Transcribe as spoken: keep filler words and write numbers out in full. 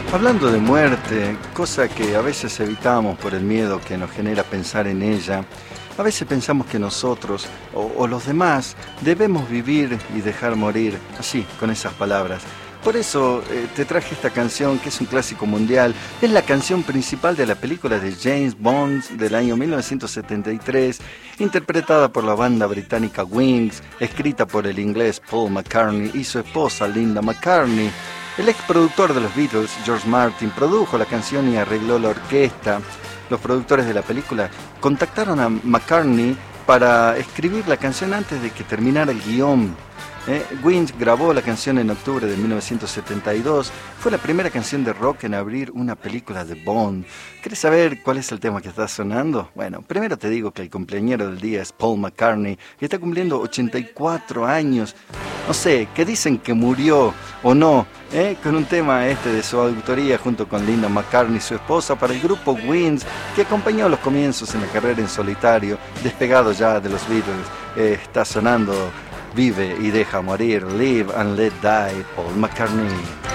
Hablando de muerte, cosa que a veces evitamos por el miedo que nos genera pensar en ella, a veces pensamos que nosotros o, o los demás debemos vivir y dejar morir, así, con esas palabras. Por eso eh, te traje esta canción que es un clásico mundial. Es la canción principal de la película de James Bond del año mil novecientos setenta y tres, interpretada por la banda británica Wings, escrita por el inglés Paul McCartney y su esposa Linda McCartney. El ex productor de los Beatles, George Martin, produjo la canción y arregló la orquesta. Los productores de la película contactaron a McCartney para escribir la canción antes de que terminara el guión. Eh, Wings grabó la canción en octubre de mil novecientos setenta y dos. Fue la primera canción de rock en abrir una película de Bond. ¿Quieres saber cuál es el tema que está sonando? Bueno, primero te digo que el cumpleañero del día es Paul McCartney y está cumpliendo ochenta y cuatro años. No sé, que dicen que murió o no, ¿eh? Con un tema este de su autoría junto con Linda McCartney, su esposa, para el grupo Wings, que acompañó los comienzos en la carrera en solitario, despegado ya de los Beatles. Eh, está sonando Vive y deja morir, Live and Let Die, Paul McCartney.